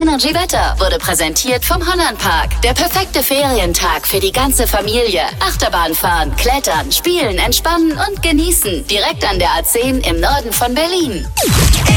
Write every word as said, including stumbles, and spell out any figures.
Energy Wetter wurde präsentiert vom Hollandpark. Der perfekte Ferientag für die ganze Familie. Achterbahn fahren, klettern, spielen, entspannen und genießen. Direkt an der A zehn im Norden von Berlin.